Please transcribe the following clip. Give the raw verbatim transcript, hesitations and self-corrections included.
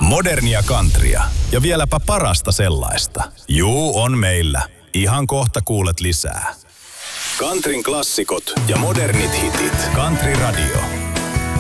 Modernia countrya ja vieläpä parasta sellaista. Juu, on meillä. Ihan kohta kuulet lisää. Countryn klassikot ja modernit hitit. Country Radio.